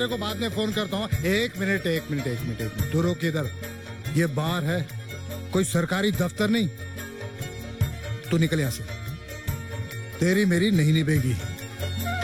तेरे को बाद में फोन करता हूँ। एक मिनट तू रुक इधर। ये बार है, कोई सरकारी दफ्तर नहीं। तू निकल यहाँ से, तेरी मेरी नहीं निभेगी।